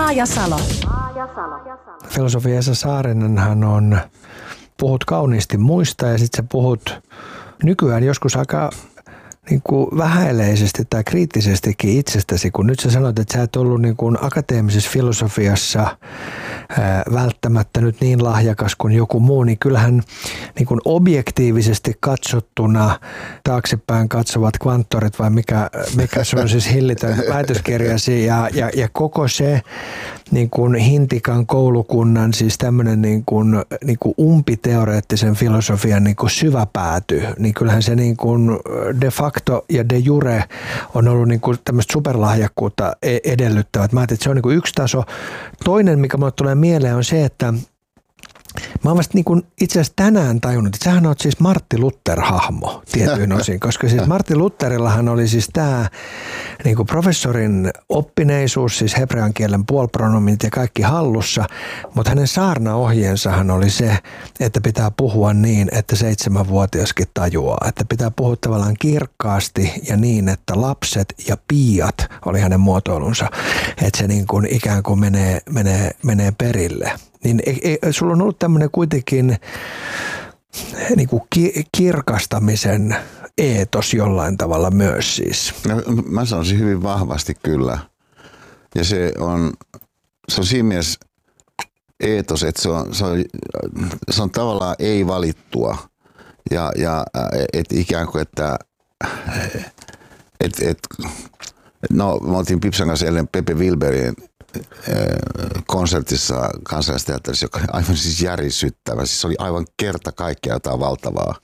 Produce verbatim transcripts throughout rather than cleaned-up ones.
Paajasalo. Filosofi Esa Saarinenhan on, puhut kauniisti muista ja sitten sä puhut nykyään joskus aika niin kuin vähäileisesti tai kriittisestikin itsestäsi, kun nyt sä sanoit, että sä et ollut niin kuin akateemisessa filosofiassa ää, välttämättä nyt niin lahjakas kuin joku muu, niin kyllähän niin kuin objektiivisesti katsottuna taaksepäin katsovat kvanttorit vai mikä, mikä se on siis hillitön väitöskirjasi ja, ja, ja koko se niin kuin Hintikan koulukunnan siis tämmöinen niin kuin, niin kuin umpiteoreettisen filosofian niin kuin syväpääty, niin kyllähän se niin kuin de facto ja de jure on ollut niin kuin tämmöistä superlahjakkuutta edellyttävät. Mä ajattelin, että se on niin kuin yksi taso. Toinen, mikä mulle tulee mieleen, on se, että mä oon vasta niin kuin itse asiassa tänään tajunnut, että sähän oot siis Martti Luther-hahmo tietyin osin, koska siis Martti Lutherillahan oli siis tämä niin kuin professorin oppineisuus, siis hebrean kielen puolipronomit ja kaikki hallussa, mutta hänen saarnaohjeensahan oli se, että pitää puhua niin, että seitsemänvuotiaskin tajuaa, että pitää puhua tavallaan kirkkaasti ja niin, että lapset ja piiat oli hänen muotoilunsa, että se niin kuin ikään kuin menee, menee, menee perille. Niin ei, ei, sulla on ollut tämmöinen kuitenkin niin kuin ki, kirkastamisen eetos jollain tavalla myös siis. No, mä sanoisin hyvin vahvasti kyllä. Ja se on, se on siinä mielessä eetos, että se on, se on, se on tavallaan ei valittua. Ja, ja et ikään kuin, että et, et, no me oltiin Pipsan kanssa eilen Pepe Wilberin konsertissa Kansallisteatterissa, joka oli aivan siis järisyttävä. Siis se oli aivan kerta kaikkea jotain valtavaa.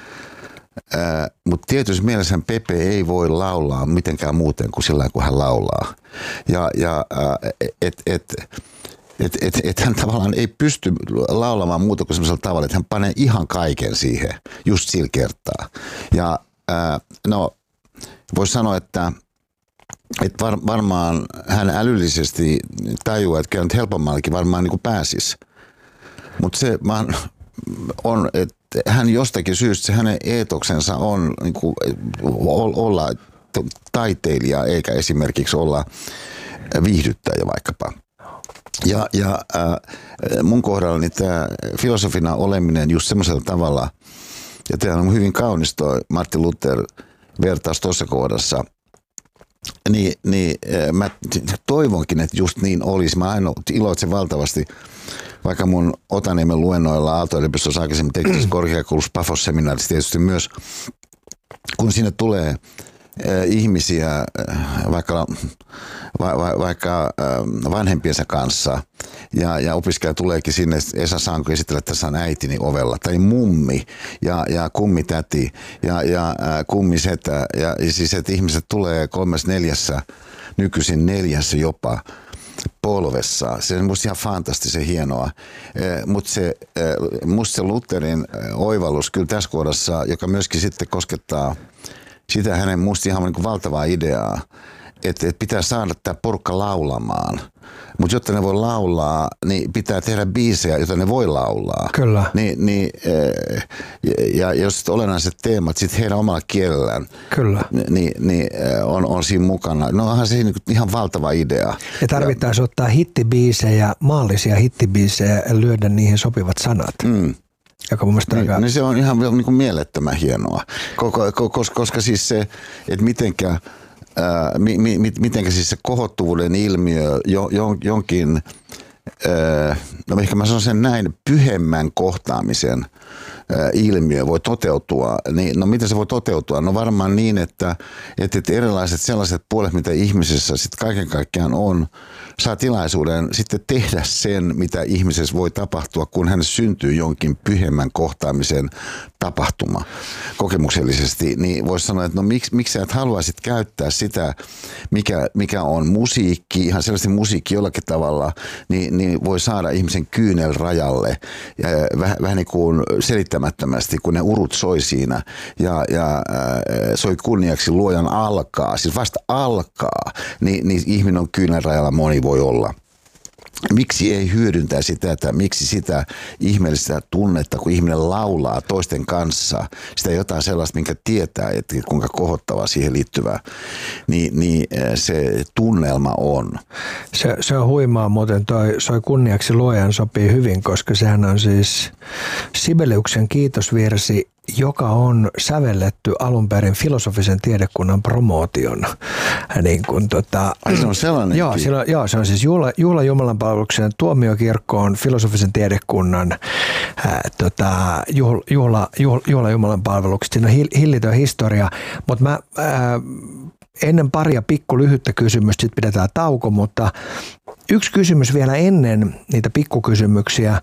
Mutta tietysti mielessä Pepe ei voi laulaa mitenkään muuten kuin sillä kun hän laulaa. Ja, ja et, et, et, et, et hän tavallaan ei pysty laulamaan muuta kuin sellaisella tavalla, että hän panee ihan kaiken siihen just sillä kertaa. Ja no voisi sanoa, että Että var, varmaan hän älyllisesti tajuaa, että nyt helpommallakin varmaan niin kuin pääsisi. Mutta se vaan on, että hän jostakin syystä, se hänen eetoksensa on niin kuin olla taiteilija eikä esimerkiksi olla viihdyttäjä vaikkapa. Ja, ja äh, mun kohdalla niin tämä filosofina oleminen just semmoisella tavalla, ja tämä on hyvin kaunis toi Martti Luther vertaus tuossa kohdassa. Niin, niin mä toivonkin, että just niin olisi. Mä aina iloitsen valtavasti, vaikka mun Otaniemen luennoilla Aalto-yliopistossa aikaisemmin teknisessä korkeakoulussa Pafos-seminaarissa tietysti myös, kun sinne tulee äh, ihmisiä äh, vaikka, va, va, vaikka äh, vanhempiensa kanssa ja, ja opiskelija tuleekin sinne, Esa, saanko esitellä, tässä on äitini ovella, tai mummi ja, ja kummitäti ja, ja äh, kummisetä ja, ja siis, että ihmiset tulee kolmes neljässä, nykyisin neljässä jopa polvessa. Se on musta ihan fantastisen hienoa, eh, mutta se, eh, musta se Lutherin eh, oivallus kyllä tässä kohdassa, joka myöskin sitten koskettaa sitä hänen musta ihan niin kuin valtavaa ideaa, että et pitää saada tämä porukka laulamaan. Mutta jotta ne voi laulaa, niin pitää tehdä biisejä, joita ne voi laulaa. Kyllä. Niin, niin, ja, ja jos olennaiset teemat sitten heidän omalla kielellään, Kyllä. Niin, niin on, on siinä mukana. No onhan se ihan valtava idea. Ja tarvittaisiin ottaa hittibiisejä, maallisia hittibiisejä ja lyödä niihin sopivat sanat. Mm. Joka mun mielestä niin, aika... niin se on ihan niin kuin mielettömän hienoa, koska, koska siis se, että mitenkä Ää, mi, mi, mitenkä siis se kohottuvuuden ilmiö jo, jo, jonkin, ää, no ehkä mä sanon sen näin, pyhemmän kohtaamisen ää, ilmiö voi toteutua. Niin, no miten se voi toteutua? No varmaan niin, että, että erilaiset sellaiset puolet, mitä ihmisessä sitten kaiken kaikkiaan on, saa tilaisuuden sitten tehdä sen, mitä ihmisessä voi tapahtua, kun hän syntyy jonkin pyhemmän kohtaamisen tapahtuma kokemuksellisesti, niin voisi sanoa, että no miksi, miksi sä et haluaisit käyttää sitä, mikä, mikä on musiikki, ihan selvästi musiikki jollakin tavalla, niin, niin voi saada ihmisen kyynel rajalle ja vähän, vähän niin kuin selittämättömästi, kun ne urut soi siinä ja, ja äh, soi kunniaksi luojan alkaa, siis vasta alkaa, niin, niin ihminen on kyynel rajalla, moni voi olla. Miksi ei hyödyntää sitä, että miksi sitä ihmeellistä tunnetta, kun ihminen laulaa toisten kanssa, sitä jotain sellaista, minkä tietää, että kuinka kohottavaa siihen liittyvää, niin, niin se tunnelma on. Se, se on huimaa muuten, toi soi kunniaksi luojan sopii hyvin, koska sehän on siis Sibeliuksen kiitosvirsi, joka on sävelletty alun perin filosofisen tiedekunnan promootion. Niin kuin tota, Ai se on sellainenkin? Joo, sillä, joo, se on siis juhla, juhla Jumalanpalveluksen tuomiokirkkoon filosofisen tiedekunnan ää, tota, juhla, juhla, juhla, juhla Jumalanpalvelukset. Siinä on hillitön historia, mutta mä ää, ennen paria pikku lyhyttä kysymystä, sitten pidetään tauko, mutta yksi kysymys vielä ennen niitä pikkukysymyksiä.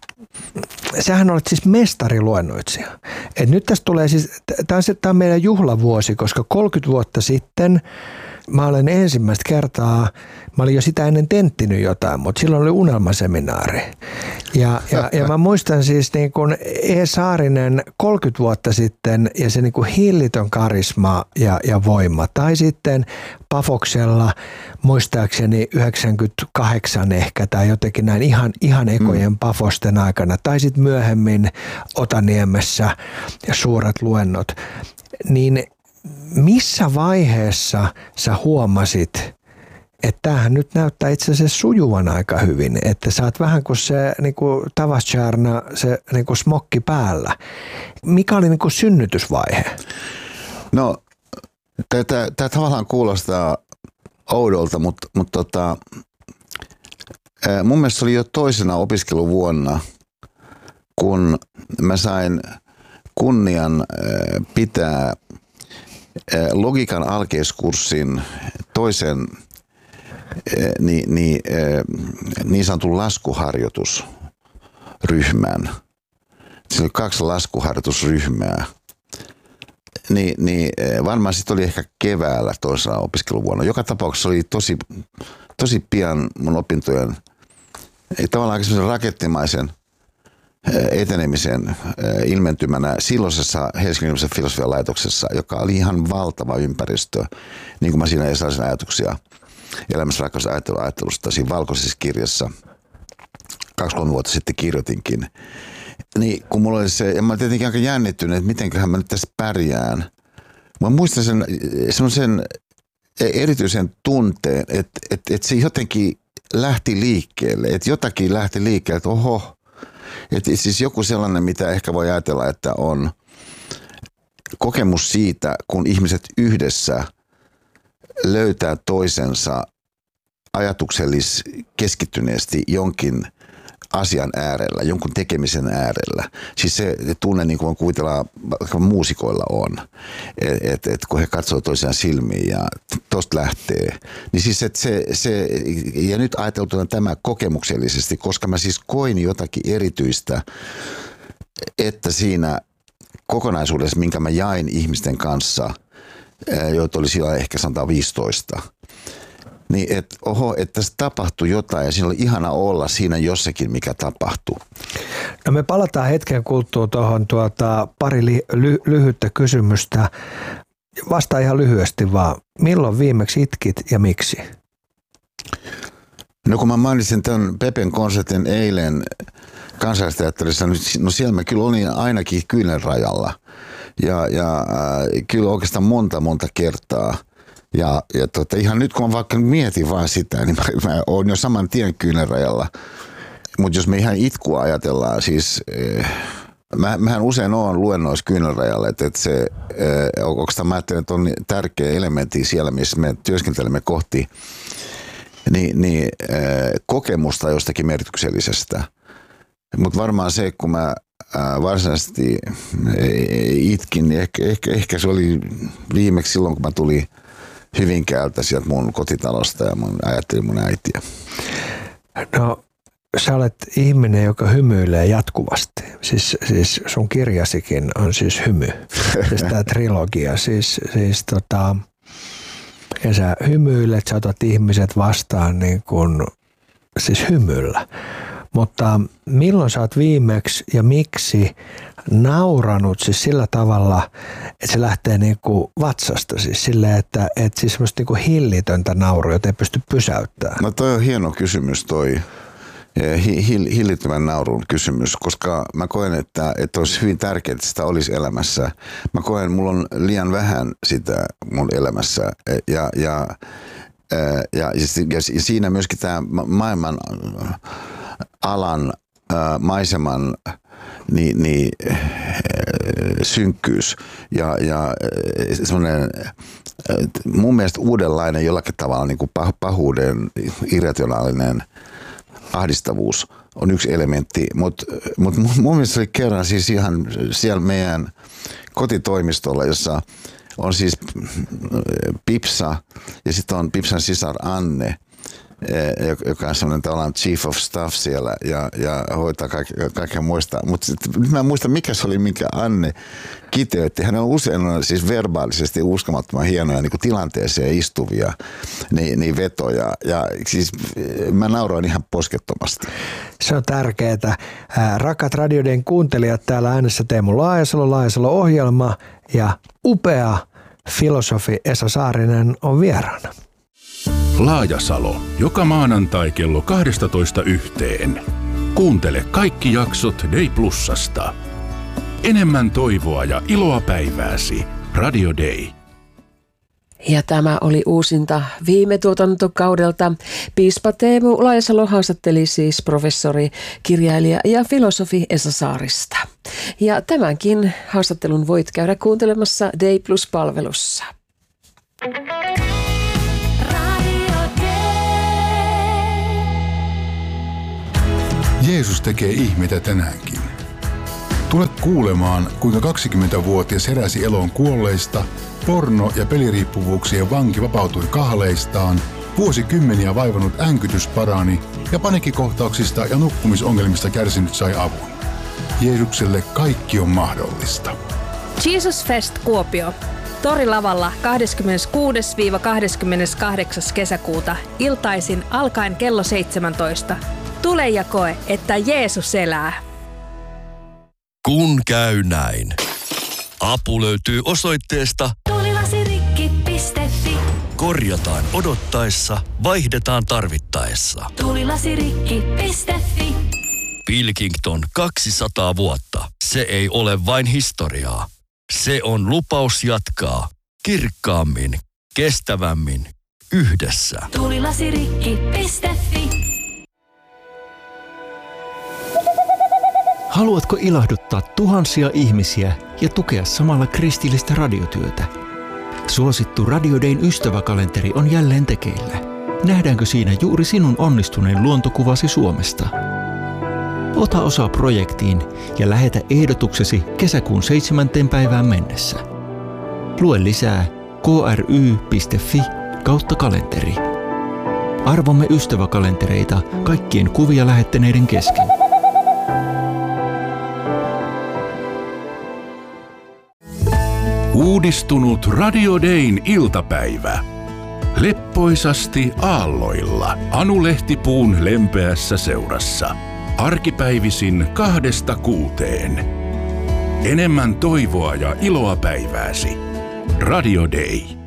Sähän olet siis mestariluennoitsija. Et nyt tästä tulee siis, tämä on, on meidän juhlavuosi, koska kolmekymmentä vuotta sitten mä olen ensimmäistä kertaa, mä olin jo sitä ennen tenttinyt jotain, mutta silloin oli unelmaseminaari. Ja, ja, ja mä muistan siis niin kuin E. Saarinen kolmekymmentä vuotta sitten ja se niin kuin hillitön karisma ja, ja voima. Tai sitten Pafoksella muistaakseni yhdeksänkymmentäkahdeksan ehkä tai jotenkin näin ihan, ihan ekojen mm. Pafosten aikana. Tai sitten myöhemmin Otaniemessä ja suuret luennot. Niin missä vaiheessa sä huomasit, että tämähän nyt näyttää itse asiassa sujuvan aika hyvin, että sä oot vähän kuin se niin kuin Tavastjärna, se niin kuin smokki päällä. Mikä oli niin kuin synnytysvaihe? No, tämä tavallaan kuulostaa oudolta, mutta, mutta tota, mun mielestä se oli jo toisena opiskeluvuonna, kun mä sain kunnian pitää logiikan alkeiskurssin toisen niin, niin, niin sanotun laskuharjoitusryhmän. Siinä oli kaksi laskuharjoitusryhmää. Niin, niin varmaan sitten oli ehkä keväällä toisena opiskeluvuonna. Joka tapauksessa oli tosi, tosi pian mun opintojen tavallaan semmoisen rakettimaisen etenemisen ilmentymänä silloisessa Helsingin filosofian laitoksessa, joka oli ihan valtava ympäristö, niin kuin mä siinä sellaisia ajatuksia elämässä rakkaus ajattelusta siinä valkoisessa kirjassa kaksi kolme vuotta sitten kirjoitinkin. Niin kun mulla oli se, ja mä tietenkin aika jännittynyt, että mitenköhän mä nyt tässä pärjään. Mä muistan sen semmoisen erityisen tunteen, että, että, että se jotenkin lähti liikkeelle, että jotakin lähti liikkeelle, että oho, että siis joku sellainen, mitä ehkä voi ajatella, että on kokemus siitä, kun ihmiset yhdessä löytää toisensa ajatuksellis keskittyneesti jonkin asian äärellä, jonkun tekemisen äärellä. Siis se tunne, niin kuin kuvitellaan, muusikoilla on, että et, et, kun he katsoo toisiaan silmiin ja tosta lähtee. Niin siis, että se, se, ja nyt ajateltuna tämä kokemuksellisesti, koska mä siis koin jotakin erityistä, että siinä kokonaisuudessa, minkä mä jain ihmisten kanssa, joita oli siellä ehkä sanotaan viisitoista, niin että oho, että tässä tapahtui jotain ja siinä oli ihana olla siinä jossakin, mikä tapahtui. No me palataan hetken kuluttua tuohon tuota, pari li, ly, lyhyttä kysymystä. Vastaa ihan lyhyesti vaan. Milloin viimeksi itkit ja miksi? No kun mä mainitsin tämän Pepen konsertin eilen Kansallisteatterissa, no siellä mä kyllä olin ainakin kyynelrajalla. Ja, ja äh, kyllä oikeastaan monta monta kertaa. Ja, ja tota, ihan nyt kun mä vaikka mietin vaan sitä, niin mä, mä oon jo saman tien kyynelrajalla. Mutta jos me ihan itkua ajatellaan, siis äh, mä, mähän usein oon luennoissa kyynelrajalla, että et se, äh, oikeastaan mä ajattelen, että on tärkeä elementti siellä, missä me työskentelemme kohti niin, niin, äh, kokemusta jostakin merkityksellisestä. Mutta varmaan se, kun mä Äh, varsinaisesti itkin, niin ehkä, ehkä, ehkä se oli viimeksi silloin, kun mä tulin Hyvinkäältä sieltä mun kotitalosta ja mun, ajattelin mun äitiä. No sä olet ihminen, joka hymyilee jatkuvasti. Siis, siis sun kirjasikin on siis hymy. Siis tää trilogia. Siis, siis tota, ja sä hymyilet, sä otat ihmiset vastaan niin kuin, siis hymyllä. Mutta milloin sä oot viimeksi ja miksi nauranut siis sillä tavalla, että se lähtee niinku vatsasta siis silleen, että et siis semmoista niinku hillitöntä naurua, jota ei pysty pysäyttämään? No toi on hieno kysymys toi hillittömän naurun kysymys, koska mä koen, että, että olisi hyvin tärkeää, että sitä olisi elämässä. Mä koen, että mulla on liian vähän sitä mun elämässä ja, ja Ja, ja siinä myöskin tämä maailman alan maiseman niin, niin, synkkyys ja, ja semmoinen mun mielestä uudenlainen jollakin tavalla niin kuin pahuuden irrationaalinen ahdistavuus on yksi elementti, mutta mut mun mielestä oli kerran siis ihan siellä meidän kotitoimistolla, jossa on siis Pipsa ja sitten on Pipsan sisar Anne, joka on sellainen tavallaan chief of staff siellä ja, ja hoitaa kaikkea, kaikkea muista. Mutta nyt mä en muista, mikä se oli, minkä Anne kiteytti. Hän on usein siis verbaalisesti uskomattoman hienoja niin kuin tilanteeseen istuvia niin, niin vetoja. Ja siis mä nauroin ihan poskettomasti. Se on tärkeää. Rakat Radio Dayn kuuntelijat, täällä äänessä Teemu Laajasalo, Laajasalo-ohjelma ja upea filosofi Esa Saarinen on vieraana. Laajasalo, joka maanantai kello kaksitoista yhteen. Kuuntele kaikki jaksot Day Plusasta. Enemmän toivoa ja iloa päivääsi. Radio Day. Ja tämä oli uusinta viime tuotantokaudelta. Piispa Teemu Laajasalo haastatteli siis professori, kirjailija ja filosofi Esa Saarista. Ja tämänkin haastattelun voit käydä kuuntelemassa Day Plus-palvelussa. Jeesus tekee ihmeitä tänäänkin. Tule kuulemaan, kuinka kaksikymmentävuotias heräsi eloon kuolleista, porno- ja peliriippuvuuksien vanki vapautui kahleistaan, vuosikymmeniä vaivannut änkytys parani ja paniikkikohtauksista ja nukkumisongelmista kärsinyt sai avun. Jeesukselle kaikki on mahdollista. Jesus Fest Kuopio. Torilavalla kahdeskymmeneskuudes kahdeskymmeneskahdeksas kesäkuuta iltaisin alkaen kello seitsemäntoista. Tule ja koe, että Jeesus elää. Kun käy näin. Apu löytyy osoitteesta tuulilasirikki piste fi. Korjataan odottaessa, vaihdetaan tarvittaessa. tuulilasirikki piste fi. Pilkington kaksisataa vuotta. Se ei ole vain historiaa. Se on lupaus jatkaa kirkkaammin, kestävämmin, yhdessä. tuulilasirikki piste fi. Haluatko ilahduttaa tuhansia ihmisiä ja tukea samalla kristillistä radiotyötä? Suosittu Radio Dayn ystäväkalenteri on jälleen tekeillä. Nähdäänkö siinä juuri sinun onnistuneen luontokuvasi Suomesta? Ota osaa projektiin ja lähetä ehdotuksesi kesäkuun seitsemänteen päivään mennessä. Lue lisää kry piste fi kautta kalenteri. Arvomme ystäväkalentereita kaikkien kuvia lähettäneiden kesken. Uudistunut Radio Dayn iltapäivä. Leppoisasti aalloilla Anu Lehtipuun lempeässä seurassa. Arkipäivisin kahdesta kuuteen. Enemmän toivoa ja iloa päivääsi. Radio Day.